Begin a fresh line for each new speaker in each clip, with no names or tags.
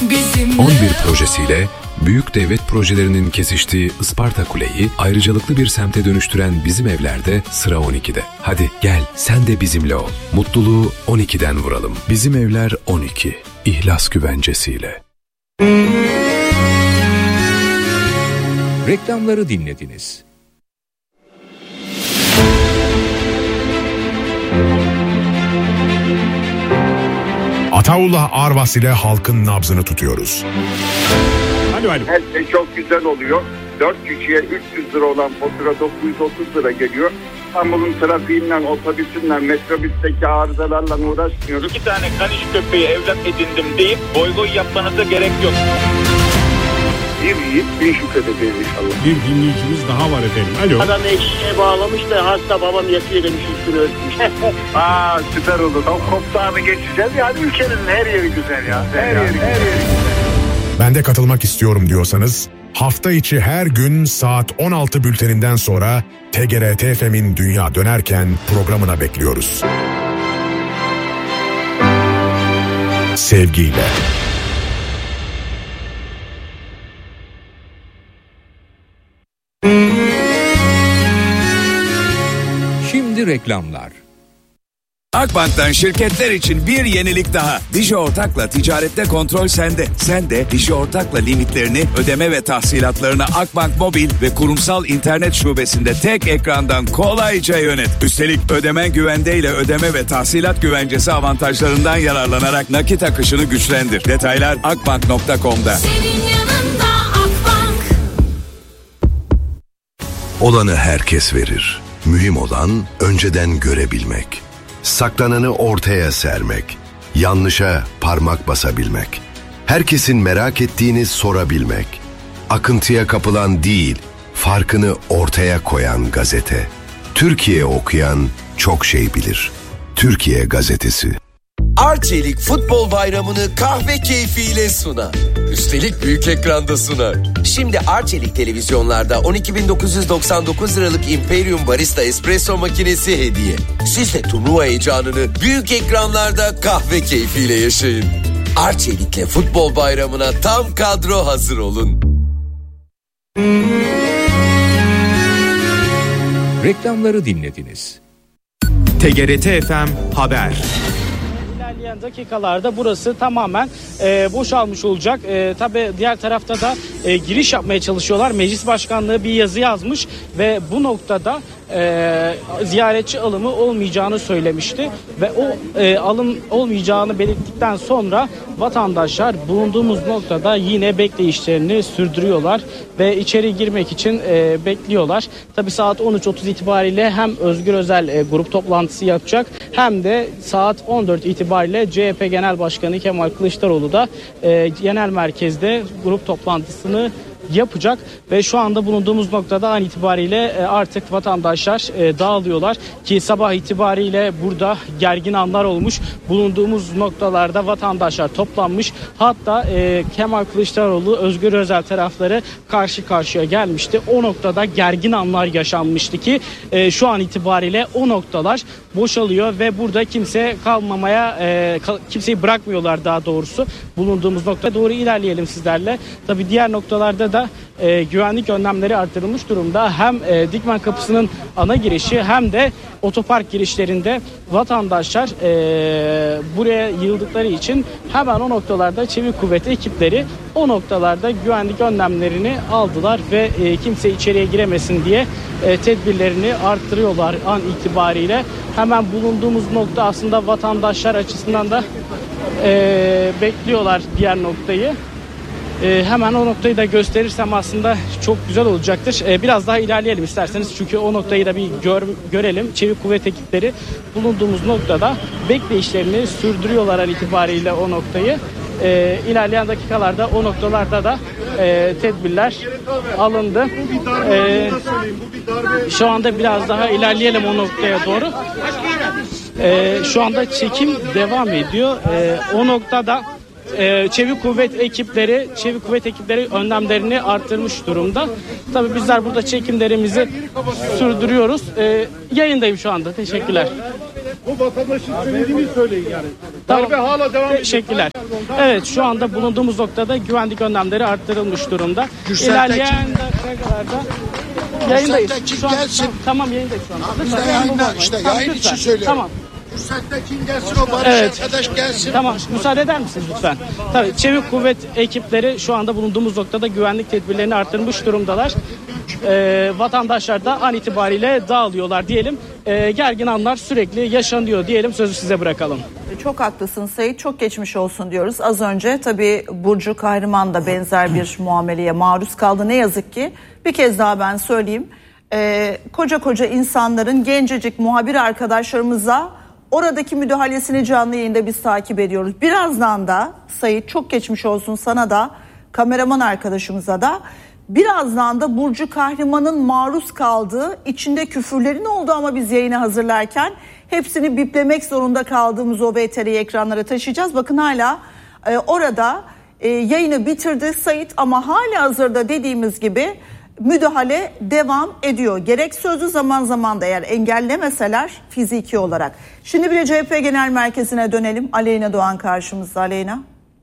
bizimle.
11 projesiyle büyük devlet projelerinin kesiştiği Isparta Kule'yi ayrıcalıklı bir semte dönüştüren Bizim Evler'de sıra 12'de. Hadi gel sen de bizimle ol. Mutluluğu 12'den vuralım. Bizim Evler 12. İhlas güvencesiyle.
Reklamları dinlediniz.
Ataullah Arvas ile halkın nabzını tutuyoruz.
Alo.
Her şey çok güzel oluyor. 4 kişiye 300 lira olan fatura 930 lira geliyor. İstanbul'un trafiğinden, otobüsünden, metrobüsteki arızalarla uğraşmıyoruz.
2 tane kaniş köpeği evlat edindim deyip boy boy yapmanıza gerek yok.
Bir yiğit bir şükredeceğiz inşallah.
Bir dinleyicimiz daha var efendim. Alo.
Adam eşeğe bağlamış da hasta babam yatıyor demiş, üstünü örtmüş.
Süper olur. O koptağını geçeceğiz. Yani ülkenin her yeri güzel ya. Her yeri güzel.
Ben de katılmak istiyorum diyorsanız hafta içi her gün saat 16 bülteninden sonra TGRT FM'in Dünya Dönerken programına bekliyoruz. Sevgiyle.
Şimdi reklamlar.
Akbank'tan şirketler için bir yenilik daha. Digi Ortak'la ticarette kontrol sende. Sen de Digi Ortak'la limitlerini, ödeme ve tahsilatlarını Akbank Mobil ve kurumsal internet şubesinde tek ekrandan kolayca yönet. Üstelik ödemen güvendeyle ödeme ve tahsilat güvencesi avantajlarından yararlanarak nakit akışını güçlendir. Detaylar akbank.com'da.
Senin yanında Akbank.
Olanı herkes verir. Mühim olan önceden görebilmek. Saklananı ortaya sermek. Yanlışa parmak basabilmek. Herkesin merak ettiğini sorabilmek. Akıntıya kapılan değil, farkını ortaya koyan gazete. Türkiye okuyan çok şey bilir. Türkiye Gazetesi.
Arçelik Futbol Bayramı'nı kahve keyfiyle sunar. Üstelik büyük ekranda sunar. Şimdi Arçelik televizyonlarda 12.999 liralık Imperium Barista Espresso makinesi hediye. Siz de turnuva heyecanını büyük ekranlarda kahve keyfiyle yaşayın. Arçelik'le Futbol Bayramı'na tam kadro hazır olun.
Reklamları dinlediniz.
TGRT FM Haber.
İlerleyen dakikalarda burası tamamen boşalmış olacak. Tabii diğer tarafta da giriş yapmaya çalışıyorlar. Meclis Başkanlığı bir yazı yazmış ve bu noktada ziyaretçi alımı olmayacağını söylemişti ve o alım olmayacağını belirttikten sonra vatandaşlar bulunduğumuz noktada yine bekleyişlerini sürdürüyorlar ve içeri girmek için bekliyorlar. Tabii saat 13.30 itibariyle hem Özgür Özel grup toplantısı yapacak hem de saat 14 itibariyle CHP Genel Başkanı Kemal Kılıçdaroğlu da genel merkezde grup toplantısını yapacak ve şu anda bulunduğumuz noktada an itibariyle artık vatandaşlar dağılıyorlar ki sabah itibariyle burada gergin anlar olmuş. Bulunduğumuz noktalarda vatandaşlar toplanmış. Hatta Kemal Kılıçdaroğlu, Özgür Özel tarafları karşı karşıya gelmişti. O noktada gergin anlar yaşanmıştı ki şu an itibariyle o noktalar boşalıyor ve burada kimse kalmamaya kimseyi bırakmıyorlar daha doğrusu. Bulunduğumuz noktaya doğru ilerleyelim sizlerle. Tabii diğer noktalarda da güvenlik önlemleri artırılmış durumda. Hem Dikmen Kapısı'nın ana girişi hem de otopark girişlerinde vatandaşlar buraya yığıldıkları için hemen o noktalarda çevik kuvvet ekipleri o noktalarda güvenlik önlemlerini aldılar ve kimse içeriye giremesin diye tedbirlerini arttırıyorlar an itibariyle. Hemen bulunduğumuz nokta aslında vatandaşlar açısından da bekliyorlar diğer noktayı. Hemen o noktayı da gösterirsem aslında çok güzel olacaktır. Biraz daha ilerleyelim isterseniz çünkü o noktayı da bir görelim. Çevik kuvvet ekipleri bulunduğumuz noktada bekleyişlerini sürdürüyorlar an itibariyle o noktayı. İlerleyen dakikalarda o noktalarda da tedbirler alındı. Şu anda biraz daha ilerleyelim o noktaya doğru. Şu anda çekim devam ediyor. O noktada çevik kuvvet ekipleri önlemlerini artırmış durumda. Tabii bizler burada çekimlerimizi sürdürüyoruz. Yayındayım şu anda. Teşekkürler.
Bu vatandaşın söylediğini söyleyin yani. Darbe hala devam ediyor.
Teşekkürler. Evet, şu anda bulunduğumuz noktada güvenlik önlemleri arttırılmış durumda. İlerleyen dakikalarda yayındayız. Şu an, tamam yayındayız şu anda.
İşte yayın için söylüyorum.
Tamam.
Kürset'teki gelsin o Barış arkadaş gelsin.
Tamam, müsaade eder misiniz lütfen? Tabii, Çevik Kuvvet ekipleri şu anda bulunduğumuz noktada güvenlik tedbirlerini arttırmış durumdalar. Vatandaşlar da an itibariyle dağılıyorlar diyelim. Gergin anlar sürekli yaşanıyor diyelim. Sözü size bırakalım.
Çok haklısın Sait. Çok geçmiş olsun diyoruz. Az önce tabii Burcu Kahraman da benzer bir muameleye maruz kaldı. Ne yazık ki. Bir kez daha ben söyleyeyim. Koca insanların gencecik muhabir arkadaşlarımıza oradaki müdahalesini canlı yayında biz takip ediyoruz. Birazdan da Sait çok geçmiş olsun sana da kameraman arkadaşımıza da. Birazdan da Burcu Kahraman'ın maruz kaldığı içinde küfürlerin oldu ama biz yayını hazırlarken hepsini biplemek zorunda kaldığımız o VTR'yi ekranlara taşıyacağız. Bakın hala orada yayını bitirdi Sait ama hala hazırda dediğimiz gibi müdahale devam ediyor. Gerek sözlü zaman zaman da eğer engellemeseler fiziki olarak. Şimdi bir de CHP Genel Merkezi'ne dönelim. Aleyna Doğan karşımızda. Aleyna.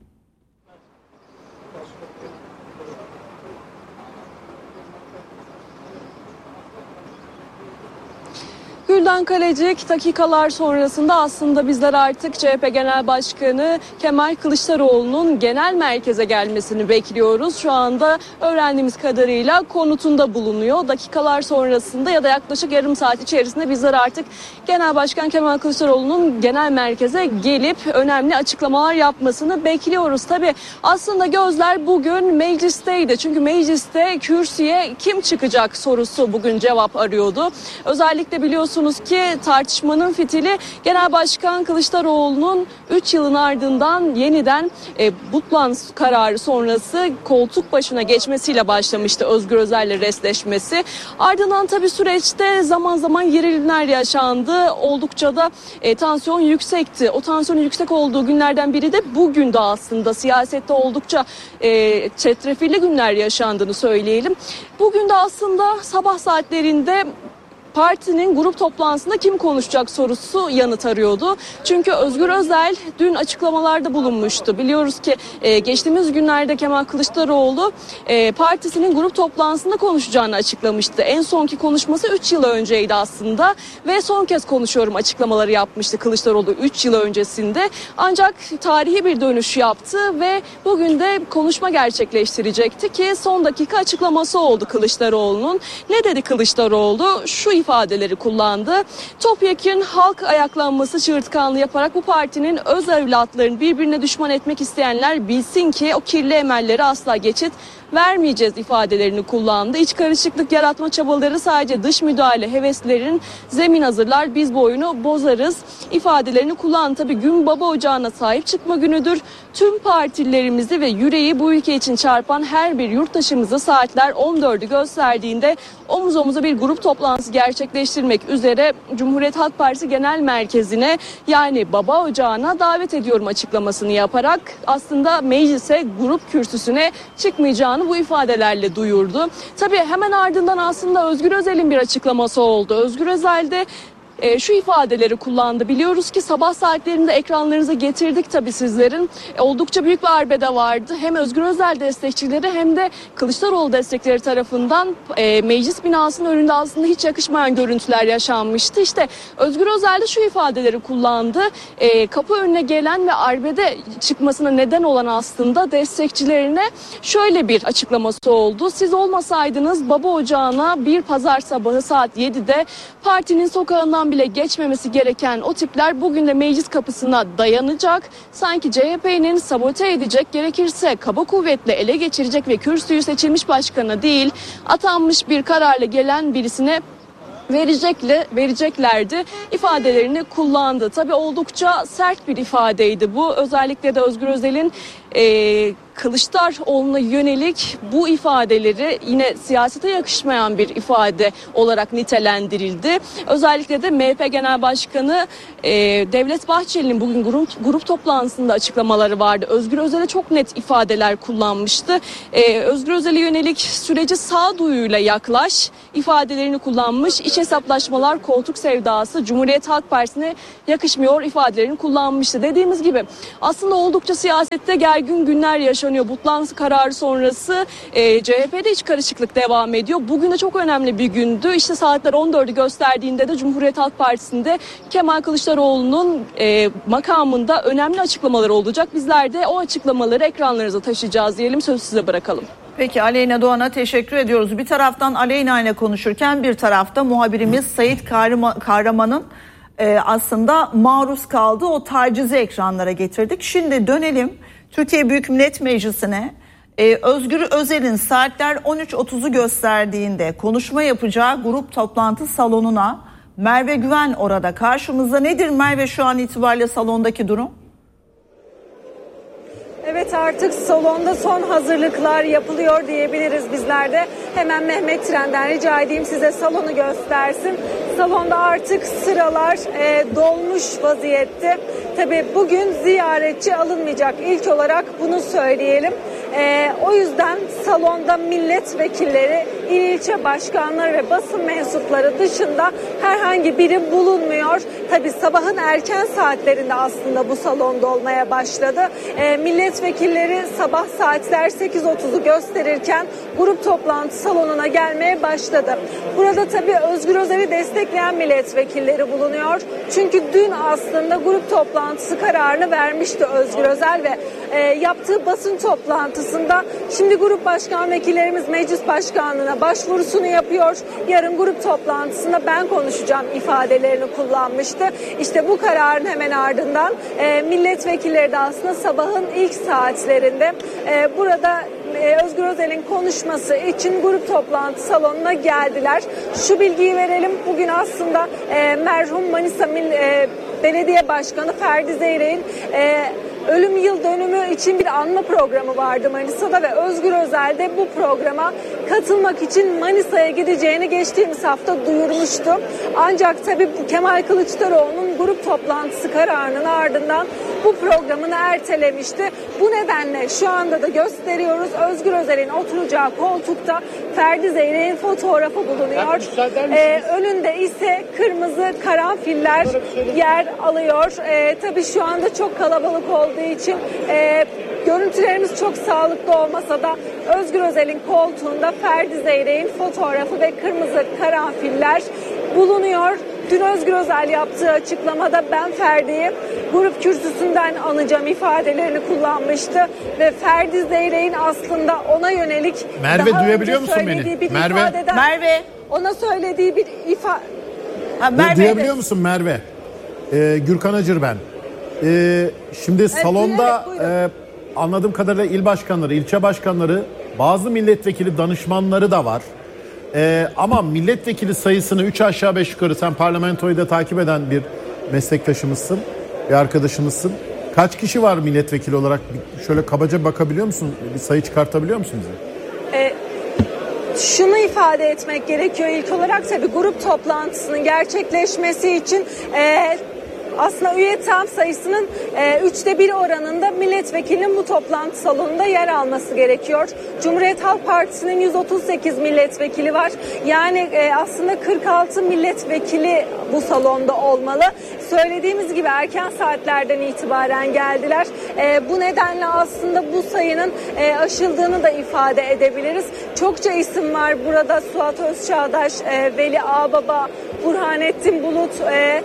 Gülden Kalecik dakikalar sonrasında aslında bizler artık CHP Genel Başkanı Kemal Kılıçdaroğlu'nun genel merkeze gelmesini bekliyoruz. Şu anda öğrendiğimiz kadarıyla konutunda bulunuyor. Dakikalar sonrasında ya da yaklaşık yarım saat içerisinde bizler artık Genel Başkan Kemal Kılıçdaroğlu'nun genel merkeze gelip önemli açıklamalar yapmasını bekliyoruz. Tabii aslında gözler bugün meclisteydi. Çünkü mecliste kürsüye kim çıkacak sorusu bugün cevap arıyordu. Özellikle biliyorsunuz ki tartışmanın fitili Genel Başkan Kılıçdaroğlu'nun 3 yılın ardından yeniden Butlan kararı sonrası koltuk başına geçmesiyle başlamıştı, Özgür Özel'le resleşmesi. Ardından tabii süreçte zaman zaman gerilimler yaşandı. Oldukça da tansiyon yüksekti. O tansiyonun yüksek olduğu günlerden biri de bugün de aslında siyasette oldukça çetrefilli günler yaşandığını söyleyelim. Bugün de aslında sabah saatlerinde partinin grup toplantısında kim konuşacak sorusu yanıt arıyordu. Çünkü Özgür Özel dün açıklamalarda bulunmuştu. Biliyoruz ki geçtiğimiz günlerde Kemal Kılıçdaroğlu partisinin grup toplantısında konuşacağını açıklamıştı. En sonki konuşması 3 yıl önceydi aslında ve son kez konuşuyorum açıklamaları yapmıştı Kılıçdaroğlu 3 yıl öncesinde. Ancak tarihi bir dönüş yaptı ve bugün de konuşma gerçekleştirecekti ki son dakika açıklaması oldu Kılıçdaroğlu'nun. Ne dedi Kılıçdaroğlu? Şu ifadeleri kullandı. Topyekün halk ayaklanması çığırtkanlığı yaparak bu partinin öz evlatlarını birbirine düşman etmek isteyenler bilsin ki o kirli emelleri asla geçit vermeyeceğiz ifadelerini kullandı. İç karışıklık yaratma çabaları sadece dış müdahale heveslerinin zemin hazırlar. Biz bu oyunu bozarız ifadelerini kullandı. Tabii gün baba ocağına sahip çıkma günüdür. Tüm partilerimizi ve yüreği bu ülke için çarpan her bir yurttaşımızı saatler 14'ü gösterdiğinde omuz omuza bir grup toplantısı gerçekleştirmek üzere Cumhuriyet Halk Partisi Genel Merkezi'ne yani baba ocağına davet ediyorum açıklamasını yaparak aslında meclise grup kürsüsüne çıkmayacağını bu ifadelerle duyurdu. Tabii hemen ardından aslında Özgür Özel'in bir açıklaması oldu. Özgür Özel de şu ifadeleri kullandı. Biliyoruz ki sabah saatlerinde ekranlarınıza getirdik tabii sizlerin. Oldukça büyük bir arbede vardı. Hem Özgür Özel destekçileri hem de Kılıçdaroğlu destekleri tarafından meclis binasının önünde aslında hiç yakışmayan görüntüler yaşanmıştı. İşte Özgür Özel de şu ifadeleri kullandı. Kapı önüne gelen ve arbede çıkmasına neden olan aslında destekçilerine şöyle bir açıklaması oldu. Siz olmasaydınız baba ocağına bir pazar sabahı saat 7'de partinin sokağından bile geçmemesi gereken o tipler bugün de meclis kapısına dayanacak. Sanki CHP'nin sabote edecek, gerekirse kaba kuvvetle ele geçirecek ve kürsüyü seçilmiş başkana değil, atanmış bir kararla gelen birisine vereceklerdi ifadelerini kullandı. Tabii oldukça sert bir ifadeydi bu. Özellikle de Özgür Özel'in Kılıçdaroğlu'na yönelik bu ifadeleri yine siyasete yakışmayan bir ifade olarak nitelendirildi. Özellikle de MHP Genel Başkanı Devlet Bahçeli'nin bugün grup toplantısında açıklamaları vardı. Özgür Özel'e çok net ifadeler kullanmıştı. Özgür Özel'e yönelik süreci sağduyuyla yaklaş ifadelerini kullanmış. İç hesaplaşmalar, koltuk sevdası Cumhuriyet Halk Partisi'ne yakışmıyor ifadelerini kullanmıştı. Dediğimiz gibi aslında oldukça siyasette gergin günler yaşanıyor. Butlantı kararı sonrası CHP'de iç karışıklık devam ediyor. Bugün de çok önemli bir gündü. İşte saatler 14'ü gösterdiğinde de Cumhuriyet Halk Partisi'nde Kemal Kılıçdaroğlu'nun makamında önemli açıklamaları olacak. Bizler de o açıklamaları ekranlarınıza taşıyacağız diyelim. Sözü size bırakalım.
Peki Aleyna Doğan'a teşekkür ediyoruz. Bir taraftan Aleyna ile konuşurken bir tarafta muhabirimiz Sait Kahraman'ın aslında maruz kaldığı o tacizi ekranlara getirdik. Şimdi dönelim Türkiye Büyük Millet Meclisi'ne. Özgür Özel'in saatler 13.30'u gösterdiğinde konuşma yapacağı grup toplantı salonuna Merve Güven orada karşımızda. Nedir Merve şu an itibariyle salondaki durum?
Evet, artık salonda son hazırlıklar yapılıyor diyebiliriz bizler de. Hemen Mehmet Tren'den rica edeyim size salonu göstersin. Salonda artık sıralar dolmuş vaziyette. Tabii bugün ziyaretçi alınmayacak. İlk olarak bunu söyleyelim. O yüzden salonda milletvekilleri, il ilçe başkanları ve basın mensupları dışında herhangi biri bulunmuyor. Tabii sabahın erken saatlerinde aslında bu salon dolmaya başladı. Milletvekilleri sabah saatler 8.30'u gösterirken grup toplantı salonuna gelmeye başladı. Burada tabii Özgür Özel'i destekleyen milletvekilleri bulunuyor. Çünkü dün aslında grup toplantısı kararını vermişti Özgür Özel ve yaptığı basın toplantısında şimdi grup başkan vekillerimiz meclis başkanlığına başvurusunu yapıyor. Yarın grup toplantısında ben konuşacağım ifadelerini kullanmıştı. İşte bu kararın hemen ardından milletvekilleri de aslında sabahın ilk saatlerinde burada Özgür Özel'in konuşması için grup toplantı salonuna geldiler. Şu bilgiyi verelim. Bugün aslında merhum Manisa Belediye Başkanı Ferdi Zeyrek'in ölüm yıl dönümü için bir anma programı vardı Manisa'da ve Özgür Özel de bu programa katılmak için Manisa'ya gideceğini geçtiğimiz hafta duyurmuştu. Ancak tabii Kemal Kılıçdaroğlu'nun grup toplantısı kararının ardından bu programını ertelemişti. Bu nedenle şu anda da gösteriyoruz. Özgür Özel'in oturacağı koltukta Ferdi Zeyrek'in fotoğrafı bulunuyor. Önünde ise kırmızı karanfiller yer alıyor. Tabii şu anda çok kalabalık olduğu için görüntülerimiz çok sağlıklı olmasa da Özgür Özel'in koltuğunda Ferdi Zeyrek'in fotoğrafı ve kırmızı karanfiller bulunuyor. Dün Özgür Özel yaptığı açıklamada ben Ferdi'yi grup kürsüsünden anacağım ifadelerini kullanmıştı ve Ferdi Zeyrek'in aslında ona yönelik
Merve duyabiliyor musun beni?
Merve. Ona söylediği bir ifade.
Duyabiliyor musun Merve? Gürkan Acır ben. Şimdi salonda anladığım kadarıyla il başkanları, ilçe başkanları, bazı milletvekili danışmanları da var. Ama milletvekili sayısını 3 aşağı 5 yukarı, sen parlamentoyu da takip eden bir meslektaşımızsın, bir arkadaşımızsın. Kaç kişi var milletvekili olarak? Şöyle kabaca bakabiliyor musun? Bir sayı çıkartabiliyor musun bize?
Şunu ifade etmek gerekiyor ilk olarak, tabii grup toplantısının gerçekleşmesi için aslında üye tam sayısının 1/3 oranında milletvekilinin bu toplantı salonunda yer alması gerekiyor. Cumhuriyet Halk Partisi'nin 138 milletvekili var. Yani aslında 46 milletvekili bu salonda olmalı. Söylediğimiz gibi erken saatlerden itibaren geldiler. Bu nedenle aslında bu sayının aşıldığını da ifade edebiliriz. Çokça isim var burada: Suat Özçağdaş, Veli Ağbaba, Burhanettin Bulut,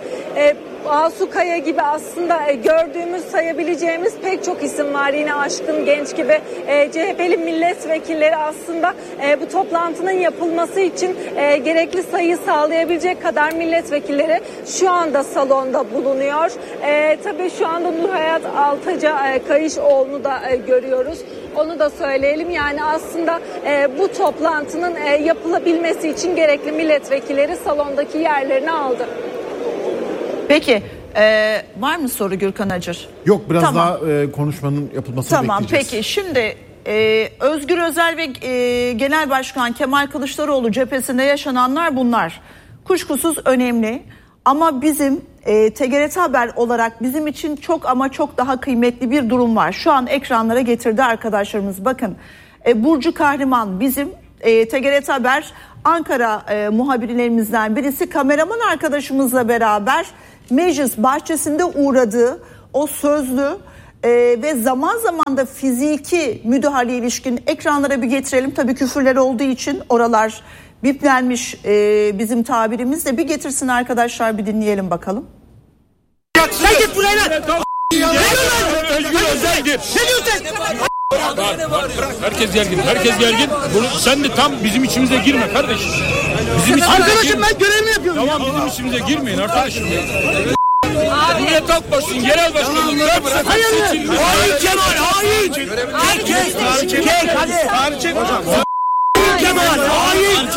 Asu Kaya gibi aslında gördüğümüz, sayabileceğimiz pek çok isim var. Yine Aşkın Genç gibi CHP'li milletvekilleri aslında bu toplantının yapılması için gerekli sayıyı sağlayabilecek kadar milletvekilleri şu anda salonda bulunuyor. Tabii şu anda Nurhayat Altaca Kayışoğlu'nu da görüyoruz. Onu da söyleyelim. Yani aslında bu toplantının yapılabilmesi için gerekli milletvekilleri salondaki yerlerini aldı.
Peki Var mı soru Gürkan Acır?
Yok, biraz
Tamam.
daha konuşmanın yapılmasını
Tamam,
bekleyeceğiz.
peki şimdi Özgür Özel ve Genel Başkan Kemal Kılıçdaroğlu cephesinde yaşananlar bunlar. Kuşkusuz önemli ama bizim TGRT Haber olarak bizim için çok ama çok daha kıymetli bir durum var. Şu an ekranlara getirdi arkadaşlarımız. Bakın Burcu Kahraman bizim TGRT Haber Ankara muhabirlerimizden birisi, kameraman arkadaşımızla beraber meclis bahçesinde uğradığı o sözlü ve zaman zaman da fiziki müdahale ilişkin ekranlara bir getirelim. Tabii küfürler olduğu için oralar biplenmiş, bizim tabirimizle bir getirsin arkadaşlar, bir dinleyelim bakalım.
Sen git buraya lan! Özgür Özel'dir. Ne diyorsun?
Herkes gergin, herkes gergin. Sen de tam bizim içimize girme kardeşim.
Arkadaşım ben görevimi yapıyorum.
Tamam, bizim içimize girmeyin arkadaşım. Cumhuriyet Halk Partisi'nin genel başkanı.
Hayır. Hain Kemal, hain. Herkes. Hadi. Kemal, hain.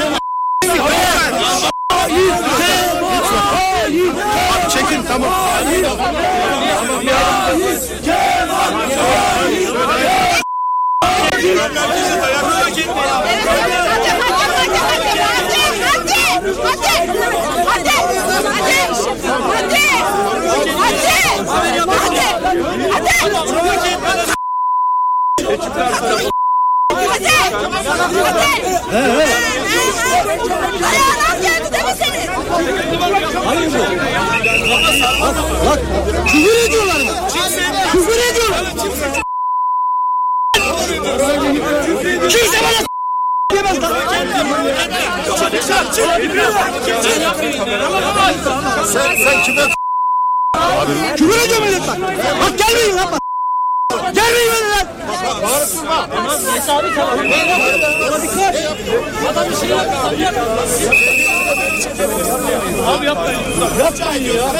Çekin, tamam.
Küfür ediyorlar mı? Küfür ediyorlar. Kimse bana diyemez lan.
Sen kime?
Küfür ediyor millet bak. Bak gelmeyin lan bak. Gelmeyin lan.
Bağırsınlar.
Adam bir şey yapıyor.
Abi yapmayın.
Yapmayın ya.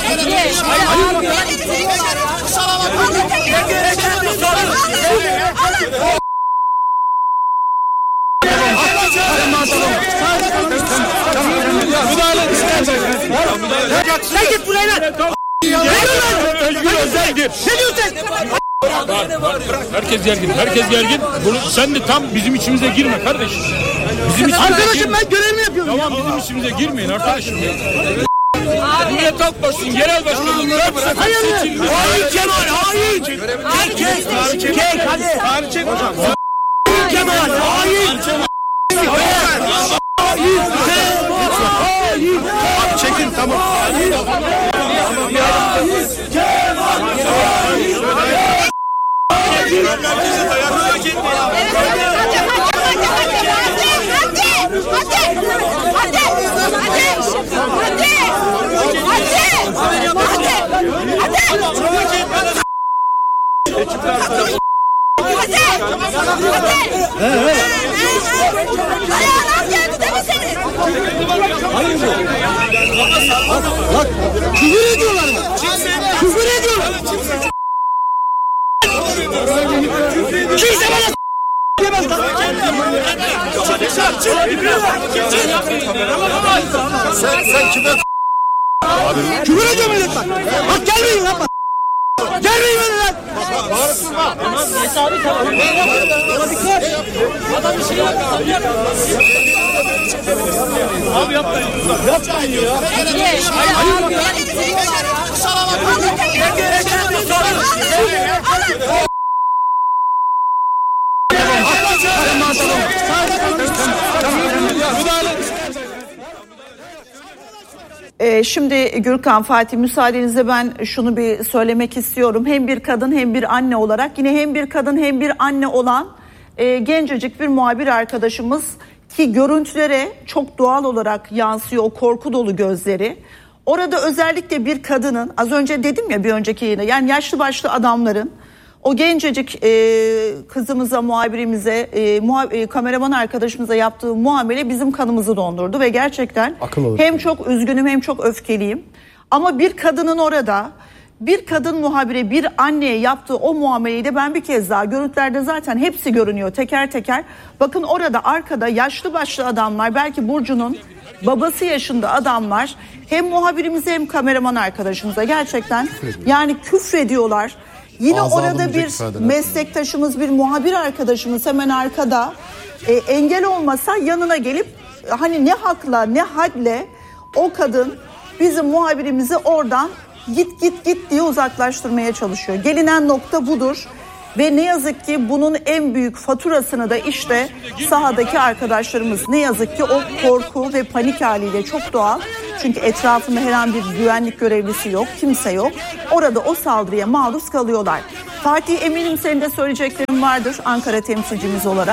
Sen git buraya lan.
Özgür Özel'dir.
Ne diyorsun?
Herkes gergin, herkes gergin. Sen de tam bizim içimize girme kardeşim.
Arkadaşım ben görevimi yapıyorum.
Tamam, bizim içimize girmeyin arkadaşım. Cumhuriyet Halk Partisi'nin genel başkanı.
Hayır. Hain Kemal, hain. Herkes. Hadi. Kemal, hain.
Çekin, tamam.
Küfür ediyorlar mı? Küfür ediyorlar. Kimse bana diyemez lan.
Sen kime?
Küfür ediyor millet bak. Bak gelmeyin lan bak. Gelmeyin lan.
Bağırsınlar.
Adam bir şey yapıyor.
Abi yapmayın.
Yapmayın ya.
Şimdi Gürkan, Fatih, müsaadenizle ben şunu bir söylemek istiyorum. Hem bir kadın hem bir anne olarak, yine hem bir kadın hem bir anne olan gencecik bir muhabir arkadaşımız ki görüntülere çok doğal olarak yansıyor o korku dolu gözleri. Orada özellikle bir kadının, az önce dedim ya bir önceki yayında, yani yaşlı başlı adamların o gencecik kızımıza, muhabirimize, kameraman arkadaşımıza yaptığı muamele bizim kanımızı dondurdu ve gerçekten hem çok üzgünüm hem çok öfkeliyim. Ama bir kadının orada bir kadın muhabire, bir anneye yaptığı o muameleyi de ben bir kez daha, görüntülerde zaten hepsi görünüyor teker teker. Bakın orada arkada yaşlı başlı adamlar, belki Burcu'nun babası yaşında adamlar, hem muhabirimize hem kameraman arkadaşımıza gerçekten yani küfrediyorlar. Yine
Ağza
orada bir meslektaşımız, bir muhabir arkadaşımız hemen arkada engel olmasa yanına gelip hani ne hakla ne hadle o kadın bizim muhabirimizi oradan git diye uzaklaştırmaya çalışıyor. Gelinen nokta budur ve ne yazık ki bunun en büyük faturasını da işte sahadaki arkadaşlarımız, ne yazık ki o korku ve panik haliyle, çok doğal. Çünkü etrafında herhangi bir güvenlik görevlisi yok, kimse yok. Orada o saldırıya maruz kalıyorlar. Fatih, eminim senin de söyleyeceklerin vardır Ankara temsilcimiz olarak.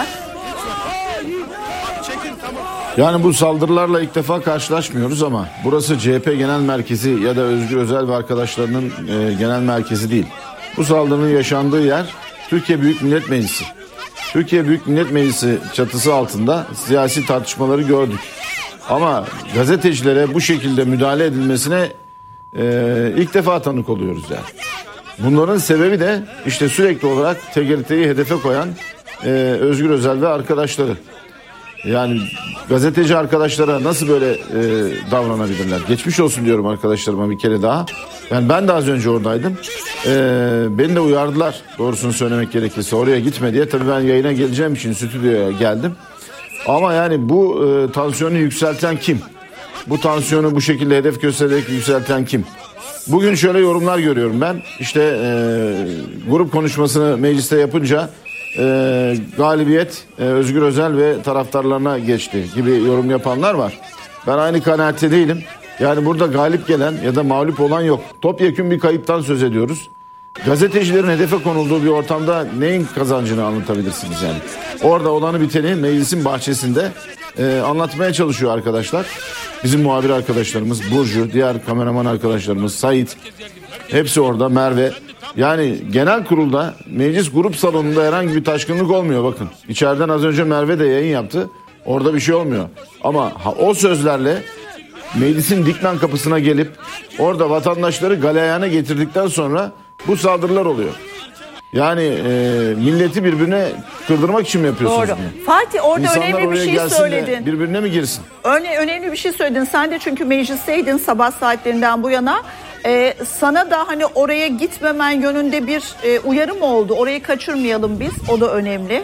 Yani bu saldırılarla ilk defa karşılaşmıyoruz ama burası CHP Genel Merkezi ya da Özgür Özel ve arkadaşlarının genel merkezi değil. Bu saldırının yaşandığı yer Türkiye Büyük Millet Meclisi. Türkiye Büyük Millet Meclisi çatısı altında siyasi tartışmaları gördük. Ama gazetecilere bu şekilde müdahale edilmesine ilk defa tanık oluyoruz yani. Bunların sebebi de işte sürekli olarak TGRT'yi hedefe koyan Özgür Özel ve arkadaşları. Yani gazeteci arkadaşlara nasıl böyle davranabilirler? Geçmiş olsun diyorum arkadaşlarıma bir kere daha. Yani ben de az önce oradaydım. Beni de uyardılar, doğrusunu söylemek gerekirse, oraya gitme diye. Tabii ben yayına geleceğim için stüdyoya geldim. Ama yani bu tansiyonu yükselten kim? Bu tansiyonu bu şekilde hedef göstererek yükselten kim? Bugün şöyle yorumlar görüyorum ben. İşte grup konuşmasını mecliste yapınca galibiyet Özgür Özel ve taraftarlarına geçti gibi yorum yapanlar var. Ben aynı kanaatte değilim. Yani burada galip gelen ya da mağlup olan yok. Topyekün bir kayıptan söz ediyoruz. Gazetecilerin hedefe konulduğu bir ortamda neyin kazancını anlatabilirsiniz yani? Orada olanı biteni meclisin bahçesinde anlatmaya çalışıyor arkadaşlar. Bizim muhabir arkadaşlarımız, Burcu, diğer kameraman arkadaşlarımız, Sait, hepsi orada, Merve. Yani genel kurulda meclis grup salonunda herhangi bir taşkınlık olmuyor bakın. İçeriden az önce Merve de yayın yaptı. Orada bir şey olmuyor. Ama o sözlerle meclisin Dikmen kapısına gelip orada vatandaşları galeyana getirdikten sonra bu saldırılar oluyor. Yani milleti birbirine kırdırmak için mi yapıyorsunuz?
Doğru. Bunu? Fatih, orada
İnsanlar
önemli bir şey söyledin.
Birbirine mi girsin?
Önemli bir şey söyledin. Sen de çünkü meclisteydin sabah saatlerinden bu yana. Sana da hani oraya gitmemen yönünde bir uyarı mı oldu? Orayı kaçırmayalım biz. O da önemli.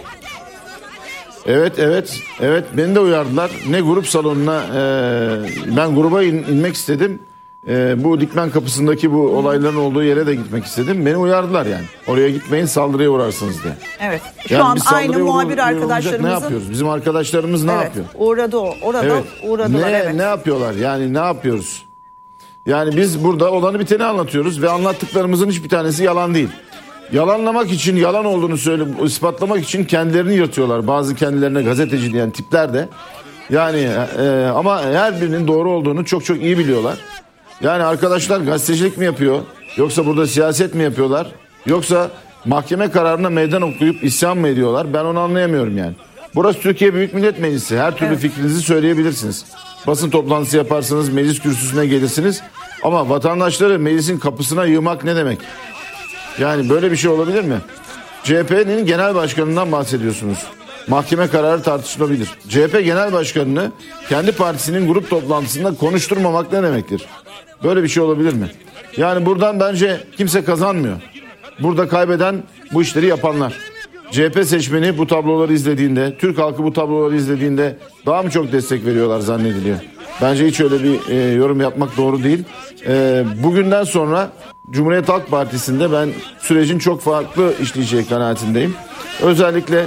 Evet beni de uyardılar. Ne grup salonuna ben gruba inmek istedim. Bu Dikmen kapısındaki bu olayların olduğu yere de gitmek istedim. Beni uyardılar yani. Oraya gitmeyin, saldırıya uğrarsınız diye.
Evet. Şu
yani
an aynı muhabir arkadaşlarımızın.
Ne yapıyoruz? Bizim arkadaşlarımız ne yapıyor?
Uğradı o. Orada uğradılar. Evet.
Ne yapıyorlar? Yani ne yapıyoruz? Yani biz burada olanı biteni anlatıyoruz ve anlattıklarımızın hiçbir tanesi yalan değil. Yalanlamak için, yalan olduğunu ispatlamak için kendilerini yırtıyorlar. Bazı kendilerine gazeteci diyen tipler de. Yani ama her birinin doğru olduğunu çok çok iyi biliyorlar. Yani arkadaşlar gazetecilik mi yapıyor? Yoksa burada siyaset mi yapıyorlar? Yoksa mahkeme kararına meydan okuyup isyan mı ediyorlar? Ben onu anlayamıyorum yani. Burası Türkiye Büyük Millet Meclisi. Her türlü fikrinizi söyleyebilirsiniz. Basın toplantısı yaparsınız, meclis kürsüsüne gelirsiniz. Ama vatandaşları meclisin kapısına yığmak ne demek? Yani böyle bir şey olabilir mi? CHP'nin genel başkanından bahsediyorsunuz. Mahkeme kararı tartışılabilir. CHP genel başkanını kendi partisinin grup toplantısında konuşturmamak ne demektir? Böyle bir şey olabilir mi? Yani buradan bence kimse kazanmıyor. Burada kaybeden bu işleri yapanlar. CHP seçmeni bu tabloları izlediğinde, Türk halkı bu tabloları izlediğinde daha mı çok destek veriyorlar zannediliyor? Bence hiç öyle bir yorum yapmak doğru değil. Bugünden sonra Cumhuriyet Halk Partisi'nde ben sürecin çok farklı işleyeceği kanaatindeyim. Özellikle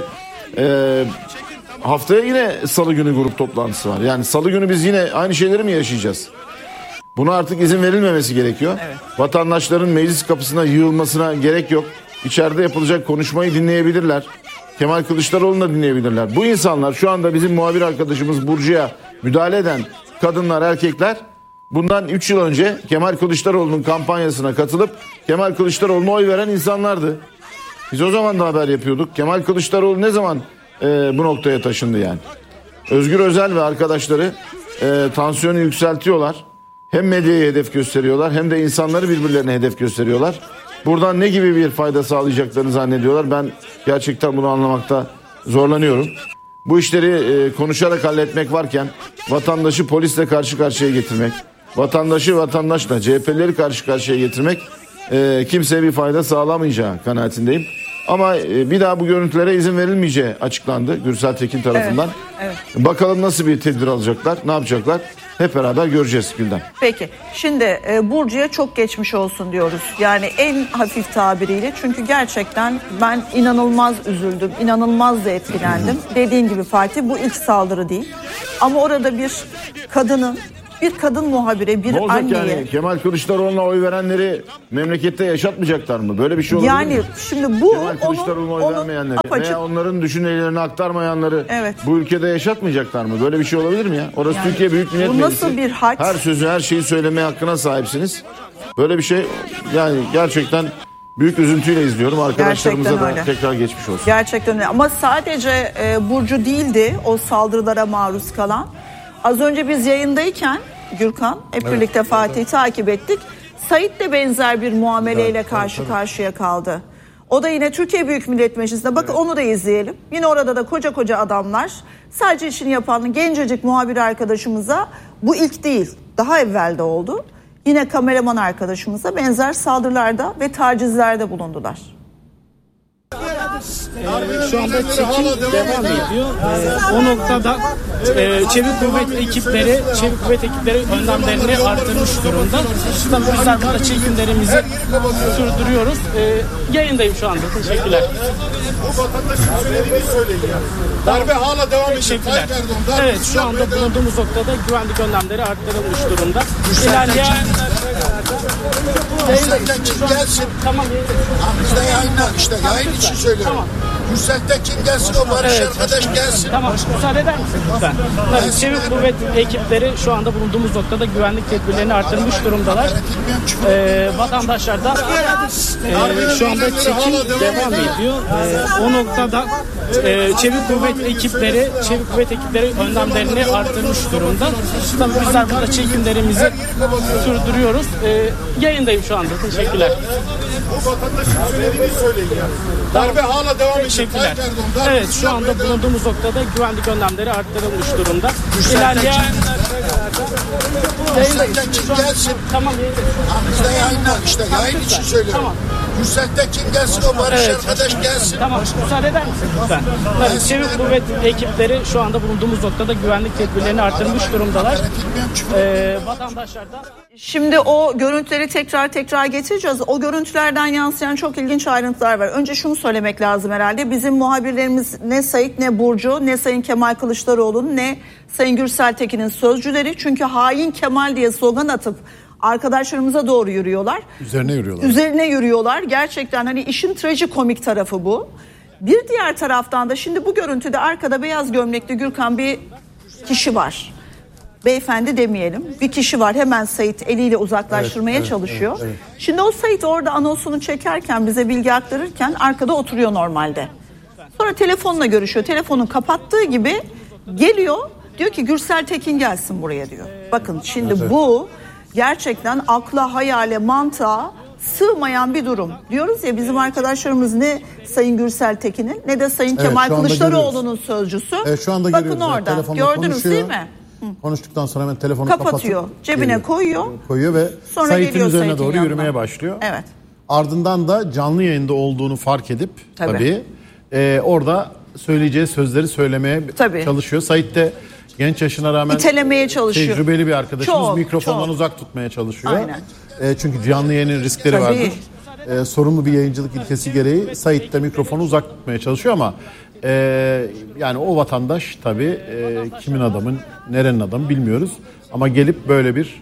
haftaya yine salı günü grup toplantısı var. Yani salı günü biz yine aynı şeyleri mi yaşayacağız? Buna artık izin verilmemesi gerekiyor. Evet. Vatandaşların meclis kapısına yığılmasına gerek yok. İçeride yapılacak konuşmayı dinleyebilirler. Kemal Kılıçdaroğlu'nu da dinleyebilirler. Bu insanlar şu anda bizim muhabir arkadaşımız Burcu'ya müdahale eden kadınlar, erkekler bundan 3 yıl önce Kemal Kılıçdaroğlu'nun kampanyasına katılıp Kemal Kılıçdaroğlu'na oy veren insanlardı. Biz o zaman da haber yapıyorduk. Kemal Kılıçdaroğlu ne zaman bu noktaya taşındı yani? Özgür Özel ve arkadaşları tansiyonu yükseltiyorlar. hem medyayı hedef gösteriyorlar hem de insanları birbirlerine hedef gösteriyorlar. Buradan ne gibi bir fayda sağlayacaklarını zannediyorlar. Ben gerçekten bunu anlamakta zorlanıyorum. Bu işleri konuşarak halletmek varken vatandaşı polisle karşı karşıya getirmek, vatandaşı vatandaşla CHP'leri karşı karşıya getirmek kimseye bir fayda sağlamayacağı kanaatindeyim. Ama bir daha bu görüntülere izin verilmeyeceği açıklandı Gürsel Tekin tarafından.
Evet.
Bakalım nasıl bir tedbir alacaklar, ne yapacaklar? Hep beraber göreceğiz Gülden.
Peki şimdi Burcu'ya çok geçmiş olsun diyoruz. Yani en hafif tabiriyle, çünkü gerçekten ben inanılmaz üzüldüm, inanılmaz da etkilendim. Dediğin gibi Fatih, bu ilk saldırı değil. Ama orada bir kadın muhabire, bir anneye...
Yani Kemal Kılıçdaroğlu'na oy verenleri memlekette yaşatmayacaklar mı? Böyle bir şey olabilir mi?
Yani şimdi bu
Kemal Kılıçdaroğlu'na oy vermeyenleri veya onların düşüncelerini aktarmayanları bu ülkede yaşatmayacaklar mı? Böyle bir şey olabilir mi ya? Orası yani, Türkiye Büyük Millet Meclisi.
Bu nasıl bir haç?
Her sözü, her şeyi söylemeye hakkına sahipsiniz. Böyle bir şey yani gerçekten büyük üzüntüyle izliyorum. Arkadaşlarımıza da tekrar geçmiş olsun.
Gerçekten öyle. Ama sadece Burcu değildi o saldırılara maruz kalan. Az önce biz yayındayken Gürkan hep birlikte Fatih'i takip ettik. Sait de benzer bir muameleyle karşı karşıya kaldı. O da yine Türkiye Büyük Millet Meclisi'nde. Bakın onu da izleyelim. Yine orada da koca koca adamlar sadece işini yapan gencecik muhabir arkadaşımıza, bu ilk değil daha evvel de oldu. Yine kameraman arkadaşımıza benzer saldırılarda ve tacizlerde bulundular.
Şu anda çekim devam ediyor. O noktada çevik kuvvet ekipleri önlemlerini artırmış durumda. Tabii bizler burada çekimlerimizi sürdürüyoruz. Yayındayım şu anda. Teşekkürler.
O vatandaşın söylediğini söyleyin ya. Darbe hala devam ediyor.
Evet, şu anda bulunduğumuz noktada güvenlik önlemleri arttırılmış durumda. İlerleyen
Tekin gelsin.
Tamam.
Bizde yayınlar işte. Yayın için söylüyorum. Tamam. Gürsel Tekin gelsin, o barış arkadaş gelsin.
Tamam, müsaade eder misin lütfen? Tabii, çevik kuvvet ekipleri şu anda bulunduğumuz noktada güvenlik tedbirlerini artırmış durumdalar. Vatandaşlar da şu anda çekim devam ediyor. O noktada çevik kuvvet ekipleri önlemlerini artırmış durumda. Tabii bizler burada çekimlerimizi sürdürüyoruz. Yayındayım şu anda. Teşekkürler.
O vatandaşın söylediğini söyleyin ya. Darbe hala devam ediyor.
Teşekkürler. Evet, şu anda bulunduğumuz noktada güvenlik önlemleri arttırılmış durumda. İlerleyen
Tekin gelsin.
Tamam.
Bizde yayınlar işte. Yayın için söylüyorum. Tamam. Gürsel Tekin gelsin, o barış arkadaş gelsin.
Tamam, müsaade eder misin lütfen? Tabii, çevik kuvvet ekipleri şu anda bulunduğumuz noktada güvenlik tedbirlerini artırmış durumdalar. Vatandaşlar da...
Şimdi o görüntüleri tekrar getireceğiz. O görüntülerden yansıyan çok ilginç ayrıntılar var. Önce şunu söylemek lazım herhalde. Bizim muhabirlerimiz ne Sait, ne Burcu, ne Sayın Kemal Kılıçdaroğlu'nun, ne Sayın Gürsel Tekin'in sözcüleri. Çünkü hain Kemal diye slogan atıp arkadaşlarımıza doğru yürüyorlar. Üzerine yürüyorlar. Gerçekten hani işin trajikomik tarafı bu. Bir diğer taraftan da şimdi bu görüntüde arkada beyaz gömlekli Gürkan bir kişi var. Beyefendi demeyelim. Bir kişi var, hemen Sait eliyle uzaklaştırmaya çalışıyor. Evet. Şimdi o Sait orada anonsunu çekerken, bize bilgi aktarırken arkada oturuyor normalde. Sonra telefonla görüşüyor. Telefonu kapattığı gibi geliyor. Diyor ki Gürsel Tekin gelsin buraya diyor. Bakın şimdi bu gerçekten akla, hayale, mantığa sığmayan bir durum. Diyoruz ya, bizim arkadaşlarımız ne Sayın Gürsel Tekin'in ne de Sayın Kemal Kılıçdaroğlu'nun sözcüsü.
Şu anda
bakın orada. Gördünüz değil mi?
Konuştuktan sonra hemen telefonu
kapatıyor. Cebine koyuyor
ve Sait'in üzerine doğru yürümeye başlıyor.
Evet.
Ardından da canlı yayında olduğunu fark edip tabii orada söyleyeceği sözleri söylemeye çalışıyor. Sait de genç yaşına rağmen
itelemeye çalışıyor.
Tecrübeli bir arkadaşımız, mikrofondan uzak tutmaya çalışıyor. Aynen. Çünkü canlı yayının riskleri vardır. Sorumlu bir yayıncılık ilkesi gereği Sait de mikrofonu uzak tutmaya çalışıyor ama yani o vatandaş tabii kimin adamın, nerenin adamı bilmiyoruz. Ama gelip böyle bir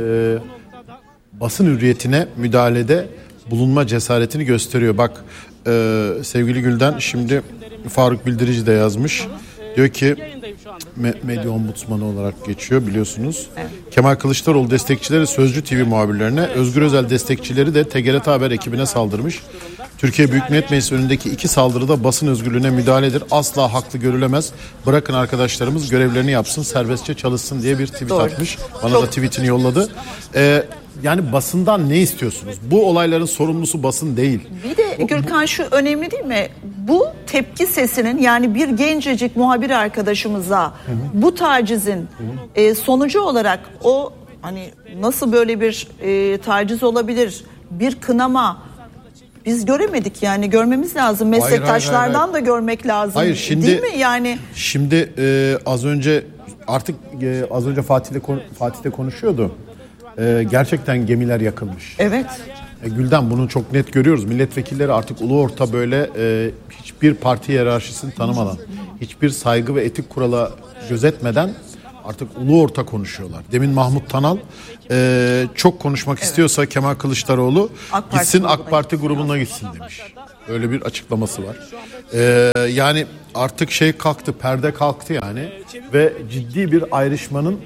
basın hürriyetine müdahalede bulunma cesaretini gösteriyor. Bak sevgili Gülden, şimdi Faruk Bildirici de yazmış. Diyor ki medya ombudsmanı olarak geçiyor biliyorsunuz. Evet. Kemal Kılıçdaroğlu destekçileri Sözcü TV muhabirlerine, Özgür Özel destekçileri de TGRT Haber ekibine saldırmış. Türkiye Büyük Millet Meclisi önündeki 2 saldırıda basın özgürlüğüne müdahaledir. Asla haklı görülemez. Bırakın arkadaşlarımız görevlerini yapsın, serbestçe çalışsın diye bir tweet atmış. Bana da tweetini yolladı. Yani basından ne istiyorsunuz? Bu olayların sorumlusu basın değil.
Bir de Gürkan, şu önemli değil mi? Bu tepki sesinin, yani bir gencecik muhabir arkadaşımıza bu tacizin sonucu olarak o hani nasıl böyle bir taciz olabilir? Bir kınama biz göremedik, yani görmemiz lazım. Meslektaşlardan hayır. Da görmek lazım.
Hayır, şimdi,
değil mi? Yani
şimdi az önce Fatih de konuşuyordu. Gerçekten gemiler yakılmış.
Evet.
Gülden, bunu çok net görüyoruz. Milletvekilleri artık ulu orta böyle hiçbir parti hiyerarşisini tanımadan, hiçbir saygı ve etik kurala gözetmeden artık ulu orta konuşuyorlar. Demin Mahmut Tanal çok konuşmak istiyorsa Kemal Kılıçdaroğlu gitsin AK Parti grubuna gitsin demiş. Öyle bir açıklaması var. Yani artık kalktı, perde kalktı yani ve ciddi bir ayrışmanın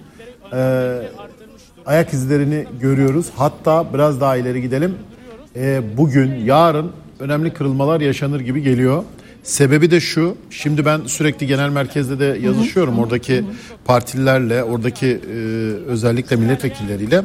ayak izlerini görüyoruz. Hatta biraz daha ileri gidelim. Bugün, yarın önemli kırılmalar yaşanır gibi geliyor. Sebebi de şu. Şimdi ben sürekli genel merkezde de yazışıyorum. Oradaki partililerle, oradaki özellikle milletvekilleriyle.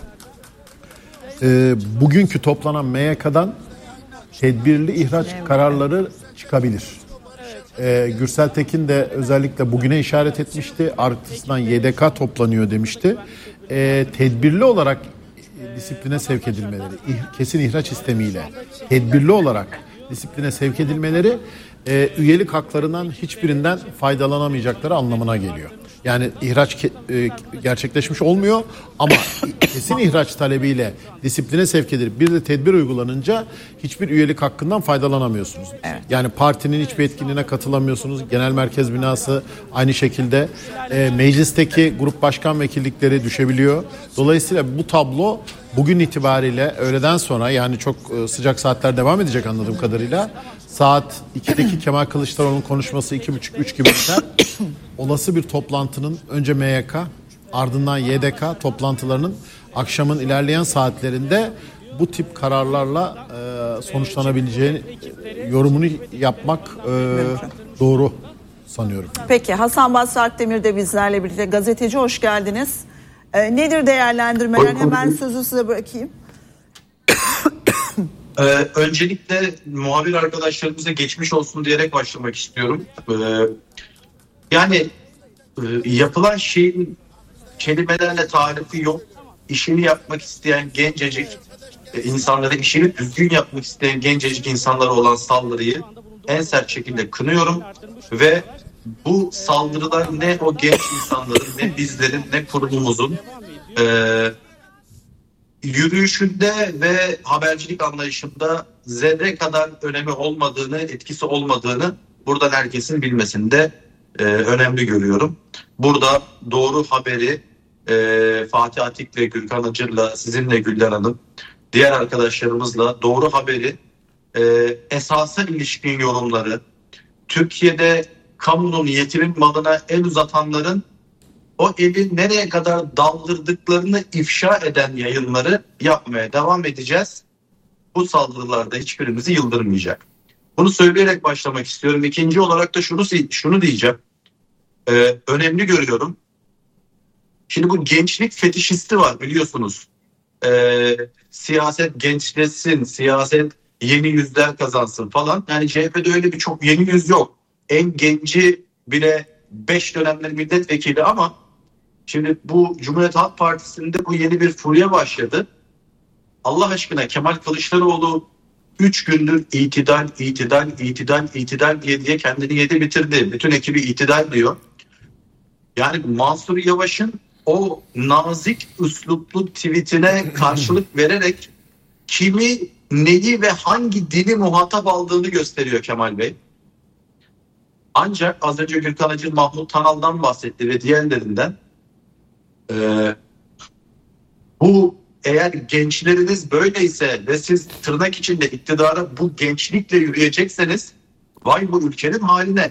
Bugünkü toplanan MYK'dan tedbirli ihraç kararları çıkabilir. Gürsel Tekin de özellikle bugüne işaret etmişti. Arkasından YDK toplanıyor demişti. Tedbirli olarak disipline sevk edilmeleri, kesin ihraç istemiyle tedbirli olarak disipline sevk edilmeleri üyelik haklarından hiçbirinden faydalanamayacakları anlamına geliyor. Yani ihraç gerçekleşmiş olmuyor ama kesin ihraç talebiyle disipline sevk edilip bir de tedbir uygulanınca hiçbir üyelik hakkından faydalanamıyorsunuz. Evet. Yani partinin hiçbir etkinliğine katılamıyorsunuz. Genel merkez binası aynı şekilde. Meclisteki grup başkan vekillikleri düşebiliyor. Dolayısıyla bu tablo bugün itibariyle öğleden sonra, yani çok sıcak saatler devam edecek anladığım kadarıyla, saat 2'deki Kemal Kılıçdaroğlu'nun konuşması 2.30-3 gibi biter. Olası bir toplantının önce MYK ardından YDK toplantılarının akşamın ilerleyen saatlerinde bu tip kararlarla sonuçlanabileceğini yorumunu yapmak doğru sanıyorum.
Peki, Hasan Basri Akdemir de bizlerle birlikte. Gazeteci, hoş geldiniz. Nedir değerlendirmeler? Hemen sözü size bırakayım.
Öncelikle muhabir arkadaşlarımıza geçmiş olsun diyerek başlamak istiyorum. Yani yapılan şeyin kelimelerle tarifi yok. İşini yapmak isteyen gencecik insanlara, işini düzgün yapmak isteyen gencecik insanlara olan saldırıyı en sert şekilde kınıyorum. Ve bu saldırılar ne o genç insanların, ne bizlerin, ne kurumumuzun yürüyüşünde ve habercilik anlayışında zerre kadar önemi olmadığını, etkisi olmadığını buradan herkesin bilmesinde önemli görüyorum. Burada doğru haberi Fatih Atik'le, Gürkan Acır'la, sizinle Gülden Hanım, diğer arkadaşlarımızla doğru haberi, esasa ilişkin yorumları, Türkiye'de kamunun, yetimin malına el uzatanların o eli nereye kadar daldırdıklarını ifşa eden yayınları yapmaya devam edeceğiz. Bu saldırılarda hiçbirimizi yıldırmayacak. Bunu söyleyerek başlamak istiyorum. İkinci olarak da şunu diyeceğim. Önemli görüyorum. Şimdi bu gençlik fetişisti var, biliyorsunuz. Siyaset gençleşsin, siyaset yeni yüzler kazansın falan. Yani CHP'de öyle bir çok yeni yüz yok. En genci bile 5 dönemler milletvekili, ama şimdi bu Cumhuriyet Halk Partisi'nde bu yeni bir furya başladı. Allah aşkına, Kemal Kılıçdaroğlu 3 gündür itidal diye kendini yedi bitirdi. Bütün ekibi itidal diyor. Yani Mansur Yavaş'ın o nazik üsluplu tweetine karşılık vererek kimi, neyi ve hangi dili muhatap aldığını gösteriyor Kemal Bey. Ancak az önce Gürkan Acır Mahmut Tanal'dan bahsetti ve diğerlerinden. Bu, eğer gençleriniz böyleyse ve siz tırnak içinde iktidara bu gençlikle yürüyecekseniz, vay bu ülkenin haline.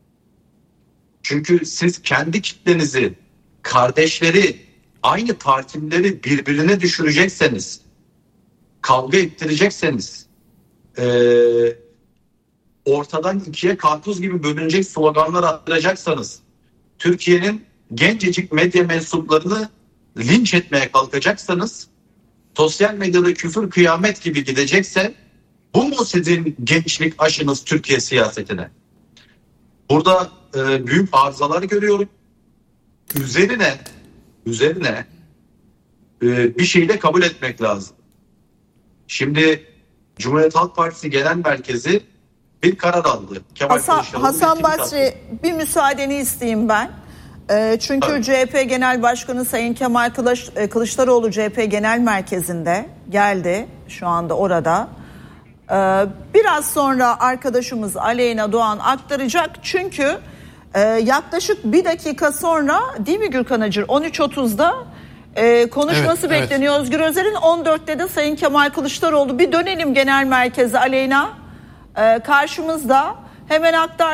Çünkü siz kendi kitlenizi, kardeşleri, aynı partileri birbirine düşürecekseniz, kavga ettirecekseniz, ortadan ikiye karpuz gibi bölünecek sloganlar attıracaksanız, Türkiye'nin gencecik medya mensuplarını linç etmeye kalkacaksanız, sosyal medyada küfür kıyamet gibi gidecekse, bu mu sizin gençlik aşınız Türkiye siyasetine? Burada büyük arızalar görüyorum. Üzerine bir şeyi de kabul etmek lazım. Şimdi Cumhuriyet Halk Partisi Genel Merkezi bir karar aldı.
Hasan Basri, bir müsaadeni isteyeyim ben. Çünkü evet. CHP Genel Başkanı Sayın Kemal Kılıçdaroğlu CHP Genel Merkezi'nde geldi. Şu anda orada. Biraz sonra arkadaşımız Aleyna Doğan aktaracak. Çünkü yaklaşık bir dakika sonra, değil mi Gürkan Acır, 13.30'da konuşması evet, bekleniyor. Evet. Özgür Özel'in 14'te de Sayın Kemal Kılıçdaroğlu. Bir dönelim genel merkeze Aleyna. Karşımızda hemen aktar.